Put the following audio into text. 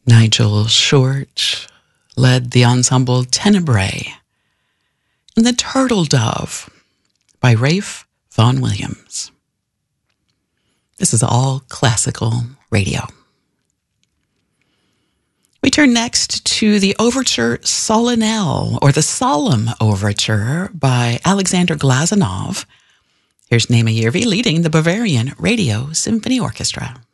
Nigel Short led the ensemble Tenebrae, and The Turtle Dove by Rafe Vaughan Williams. This is all classical radio. We turn next to the Overture Solennelle, or the Solemn Overture by Alexander Glazunov. Here's Naima Järvi leading the Bavarian Radio Symphony Orchestra.